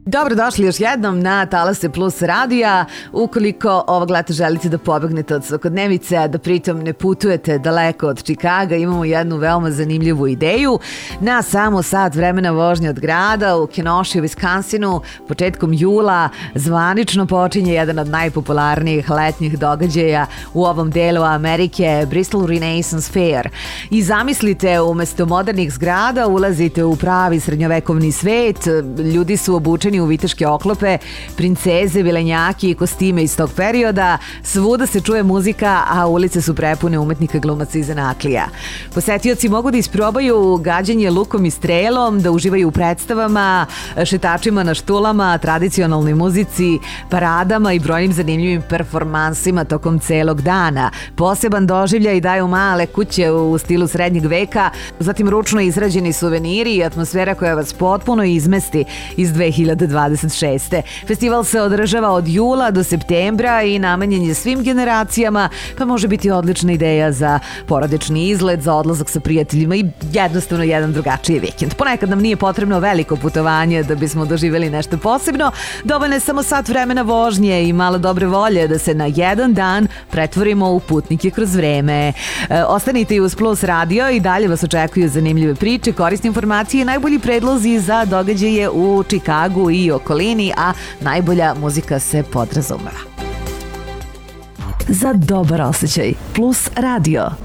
Dobrodošli još jednom na Talase Plus radija. Ukoliko ovog leta želite da pobegnete od svakodnevice, a da pritom ne putujete daleko od Čikaga, imamo jednu veoma zanimljivu ideju. Na samo sat vremena vožnje od grada u Kenosha, Wisconsinu, početkom jula zvanično počinje jedan od najpopularnijih letnjih događaja u ovom delu Amerike, Bristol Renaissance Fair. I zamislite, umesto modernih zgrada ulazite u pravi srednjovekovni svet, ljudi su obučeni u viteške oklope, princeze, vilenjaki i kostime iz tog perioda, svuda se čuje muzika, a ulice su prepune umetnika, glumaca i zanatlija. Posetioci mogu da isprobaju gađanje lukom i strelom, da uživaju u predstavama, šetačima na štulama, tradicionalnoj muzici, paradama i brojnim zanimljivim performansima tokom celog dana. Poseban doživljaj daju male kuće u stilu srednjeg veka, zatim ručno izrađeni suveniri i atmosfera koja vas potpuno izmesti iz 2026. Festival se održava od jula do septembra i namenjen je svim generacijama, pa može biti odlična ideja za porodični izlet, za odlazak sa prijateljima i jednostavno jedan drugačiji vikend. Ponekad nam nije potrebno veliko putovanje da bismo doživjeli nešto posebno, dovoljno je samo sat vremena vožnje i malo dobre volje da se na jedan dan pretvorimo u putnike kroz vreme. Ostanite i uz Plus radio i dalje vas očekuju zanimljive priče, korisne informacije i najbolji predlozi za događaje u Čikagu i okolini, a najbolja muzika se podrazumeva. Za dobar osjećaj, Plus radio.